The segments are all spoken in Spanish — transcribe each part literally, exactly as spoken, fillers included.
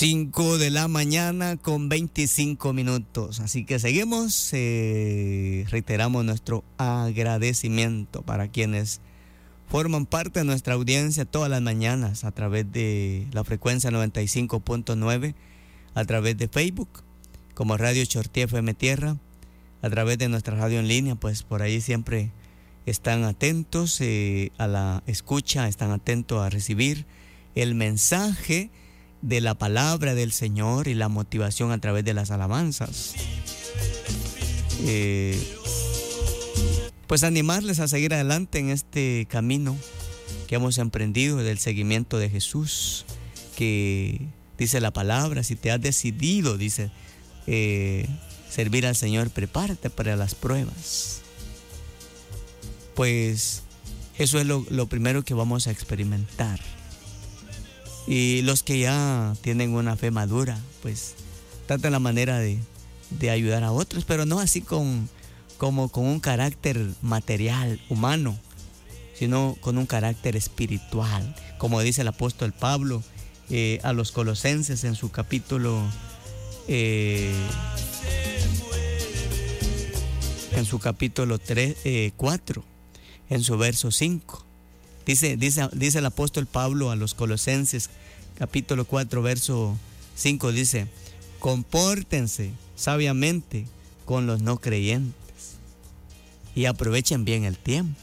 cinco de la mañana con veinticinco minutos. Así que seguimos. Eh, reiteramos nuestro agradecimiento para quienes forman parte de nuestra audiencia todas las mañanas a través de la frecuencia noventa y cinco punto nueve, a través de Facebook como Radio Chortí F M Tierra, a través de nuestra radio en línea, pues por ahí siempre están atentos eh, a la escucha, están atentos a recibir el mensaje de la palabra del Señor y la motivación a través de las alabanzas. Eh, pues animarles a seguir adelante en este camino que hemos emprendido del seguimiento de Jesús, que dice la palabra, si te has decidido, dice, eh, servir al Señor, prepárate para las pruebas. Pues eso es lo, lo primero que vamos a experimentar. Y los que ya tienen una fe madura, pues tratan la manera de, de ayudar a otros, pero no así con, como con un carácter material, humano, sino con un carácter espiritual. Como dice el apóstol Pablo eh, a los Colosenses en su capítulo eh, en su capítulo tres, eh, cuatro, en su verso cinco. Dice, dice, dice el apóstol Pablo a los Colosenses, capítulo cuatro, verso cinco, dice: compórtense sabiamente con los no creyentes y aprovechen bien el tiempo.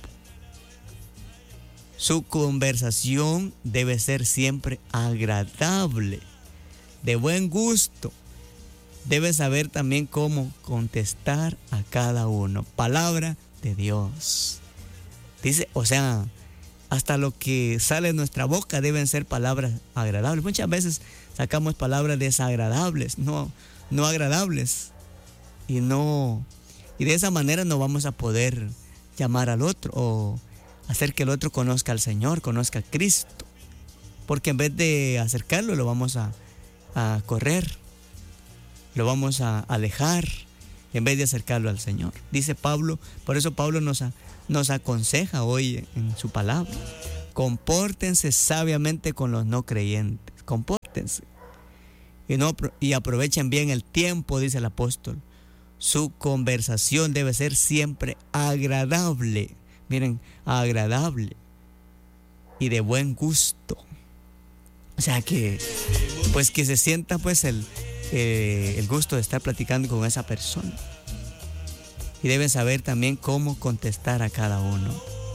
Su conversación debe ser siempre agradable, de buen gusto. Debe saber también cómo contestar a cada uno. Palabra de Dios. Dice, o sea, hasta lo que sale de nuestra boca deben ser palabras agradables. Muchas veces sacamos palabras desagradables, no, no agradables. Y no, y de esa manera no vamos a poder llamar al otro o hacer que el otro conozca al Señor, conozca a Cristo. Porque en vez de acercarlo, lo vamos a, a correr, lo vamos a alejar, en vez de acercarlo al Señor. Dice Pablo, por eso Pablo nos ha, nos aconseja hoy en su palabra: compórtense sabiamente con los no creyentes, compórtense y, no, y aprovechen bien el tiempo, dice el apóstol. Su conversación debe ser siempre agradable, miren, agradable y de buen gusto. O sea que, pues que se sienta pues el, eh, el gusto de estar platicando con esa persona. Y deben saber también cómo contestar a cada uno.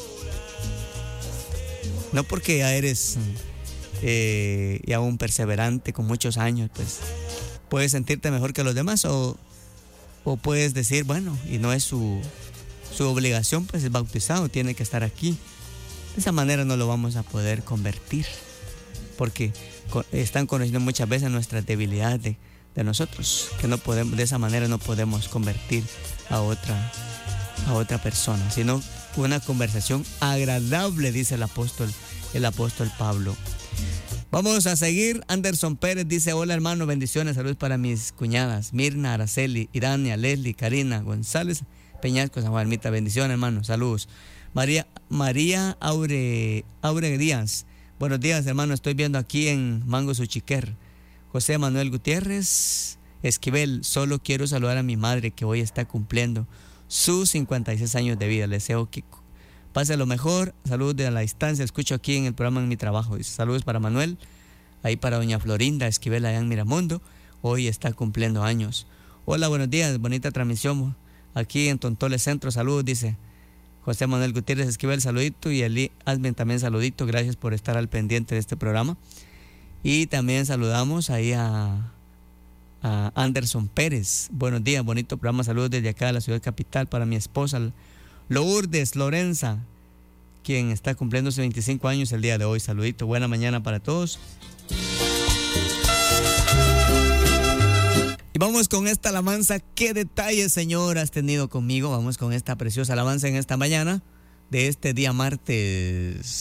No porque ya eres eh, ya un perseverante con muchos años, pues puedes sentirte mejor que los demás, o, o puedes decir, bueno, y no es su, su obligación, pues es bautizado, tiene que estar aquí. De esa manera no lo vamos a poder convertir, porque están conociendo muchas veces nuestras debilidades de, de nosotros, que no podemos, de esa manera no podemos convertir a otra, a otra persona, sino una conversación agradable, dice el apóstol, el apóstol Pablo. Vamos a seguir. Anderson Pérez dice: hola hermano, bendiciones, saludos para mis cuñadas Mirna, Araceli, Irania, Leslie, Karina, González, Peñasco, San Juan Ermita. Bendiciones hermano, saludos. María, María Aure, Aure Díaz: buenos días hermano, estoy viendo aquí en Mango Suchiquer. José Manuel Gutiérrez Esquivel: solo quiero saludar a mi madre que hoy está cumpliendo sus cincuenta y seis años de vida. Le deseo que pase lo mejor. Saludos de la distancia, escucho aquí en el programa en mi trabajo. Dice, saludos para Manuel, ahí para doña Florinda Esquivel allá en Miramundo, hoy está cumpliendo años. Hola, buenos días, bonita transmisión aquí en Tontole Centro. Saludos, dice José Manuel Gutiérrez Esquivel, saludito. Y Eli Asmen también saludito, gracias por estar al pendiente de este programa. Y también saludamos ahí a, a Anderson Pérez: buenos días, bonito programa, saludos desde acá de la ciudad capital para mi esposa Lourdes Lorenza, quien está cumpliendo sus veinticinco años el día de hoy. Saludito, buena mañana para todos. Y vamos con esta alabanza. Qué detalles, Señor, has tenido conmigo. Vamos con esta preciosa alabanza en esta mañana de este día martes.